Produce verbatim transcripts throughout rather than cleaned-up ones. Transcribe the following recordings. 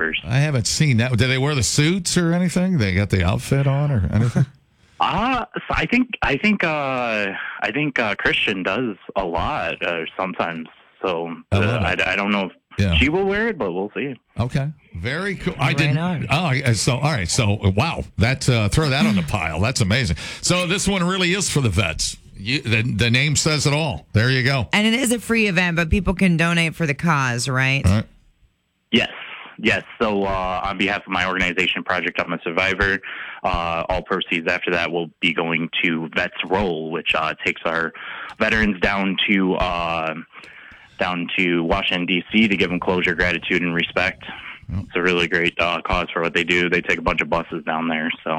survivors. I haven't seen that. Did they wear the suits or anything? They got the outfit on or anything? Uh, so I think I think uh, I think uh, Christian does a lot uh, sometimes. So uh, I, I don't know if yeah. she will wear it, but we'll see. Okay, very cool. I right didn't. On. Oh, so all right. So wow, that uh, throw that on the pile. That's amazing. So this one really is for the vets. You, the, the name says it all. There you go. And it is a free event, but people can donate for the cause, right? All right. Yes. Yes. So uh, on behalf of my organization, Project I'm a Survivor, uh, all proceeds after that will be going to Vets Roll, which uh, takes our veterans down to uh, down to Washington, D C to give them closure, gratitude, and respect. Oh. It's a really great uh, cause for what they do. They take a bunch of buses down there. So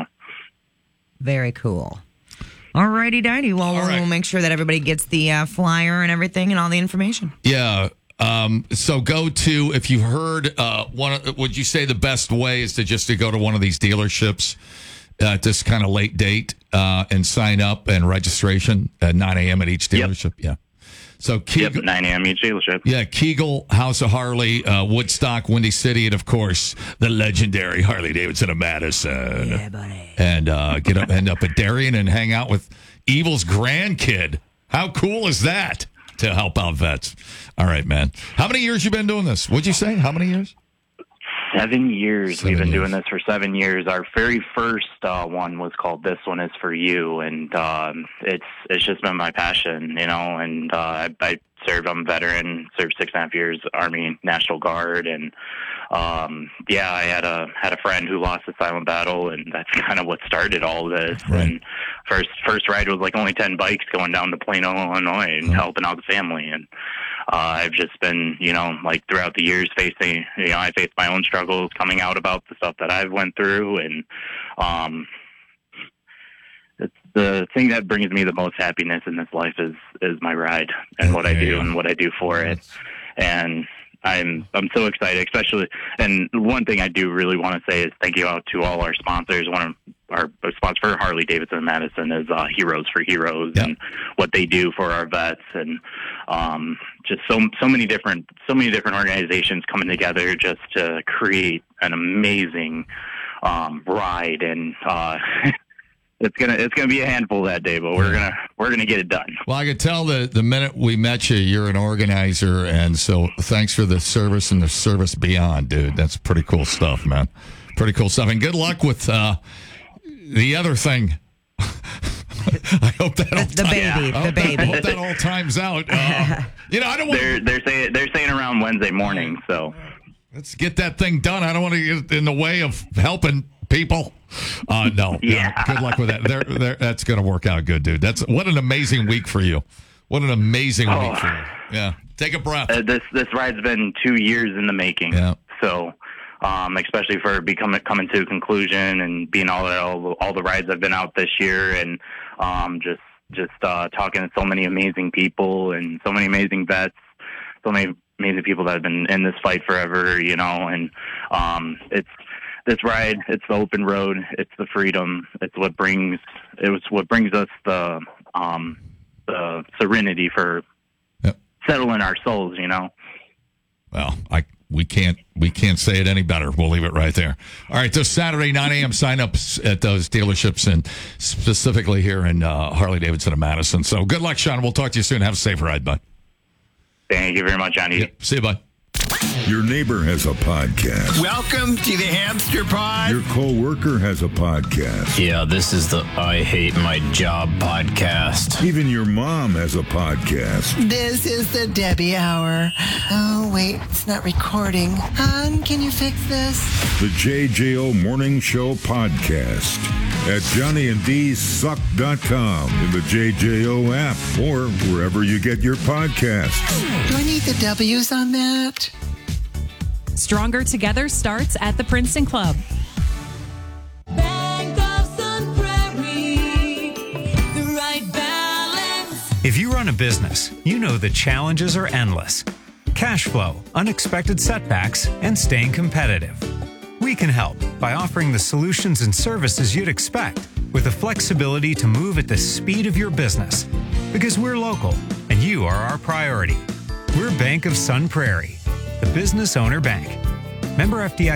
very cool. All righty, Dighty. Well, right. we'll make sure that everybody gets the uh, flyer and everything and all the information. Yeah. Um, so go to, if you heard, uh, one, would you say the best way is to just to go to one of these dealerships uh, at this kind of late date uh, and sign up and registration at nine a.m. at each dealership? Yep. Yeah. So Kegel, yep, nine a.m. each dealership. Yeah, Kegel, House of Harley, uh, Woodstock, Windy City, and of course the legendary Harley Davidson of Madison. Yeah, buddy. And uh, get up, end up at Darien and hang out with Evil's grandkid. How cool is that? To help out vets. All right, man. How many years you been doing this? What'd you say? How many years? Seven years. Seven We've been years. doing this for seven years. Our very first uh, one was called "This One Is for You," and um, it's it's just been my passion, you know. And uh, I, I served. I'm a veteran. Served six and a half years Army National Guard, and um, yeah, I had a had a friend who lost a silent battle, and that's kind of what started all this. Right. And first first ride was like only ten bikes going down to Plano, Illinois, and Mm-hmm. helping out the family. And Uh, I've just been, you know, like throughout the years facing, you know, I faced my own struggles coming out about the stuff that I've went through. And um, it's the thing that brings me the most happiness in this life is, is my ride and what I do and what I do for it. And I'm, I'm so excited, especially, and one thing I do really want to say is thank you out to all our sponsors. One of our sponsors for Harley Davidson Madison is uh, Heroes for Heroes, yep. and what they do for our vets, and um, just so so many different so many different organizations coming together just to create an amazing um, ride. And uh, it's gonna it's gonna be a handful that day, but we're gonna we're gonna get it done. Well, I could tell the the minute we met you, you're an organizer, and so thanks for the service and the service beyond, dude. That's pretty cool stuff, man. Pretty cool stuff, and good luck with uh, the other thing. I hope that all The time- baby, I the hope baby. That, I hope that all times out. Uh, you know, I don't want. They're they're saying they're saying around Wednesday morning, so Let's get that thing done. I don't want to get in the way of helping people. Uh, no. Yeah. No. Good luck with that. They're, they're, that's going to work out good, dude. That's what an amazing week for you. What an amazing Oh. week for you. Yeah. Take a breath. uh, this this ride's been two years in the making. Yeah. So. Um, especially for becoming coming to a conclusion and being all all, all the rides I've been out this year, and um, just just uh, talking to so many amazing people and so many amazing vets, so many amazing people that have been in this fight forever, you know. And um, it's this ride, it's the open road, it's the freedom, it's what brings it was what brings us the um, the serenity for Yep. settling our souls, you know. Well, I we can't we can't say it any better. We'll leave it right there. All right, this Saturday, nine a.m. sign-ups at those dealerships, and specifically here in uh, Harley Davidson of Madison. So good luck, Sean. We'll talk to you soon. Have a safe ride, bud. Thank you very much, Johnny. Yep. See you, bud. Your neighbor has a podcast. Welcome to the Hamster Pod. Your co-worker has a podcast. Yeah, this is the I Hate My Job podcast. Even your mom has a podcast. This is the Debbie Hour. Oh, wait, it's not recording. Hon, can you fix this? The J J O Morning Show podcast at johnny and d suck dot com, in the J J O app, or wherever you get your podcasts. Do I need the W's on that? Stronger Together starts at the Princeton Club. Bank of Sun Prairie, the right balance. If you run a business, you know the challenges are endless. Cash flow, unexpected setbacks, and staying competitive. We can help by offering the solutions and services you'd expect with the flexibility to move at the speed of your business. Because we're local and you are our priority. We're Bank of Sun Prairie, the business owner bank. Member F D I C.